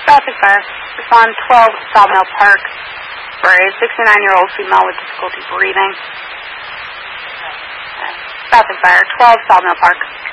Traffic fire. Respond 12 Sawmill Park for a 69-year-old female with difficulty breathing. Traffic fire, 12 Sawmill Park.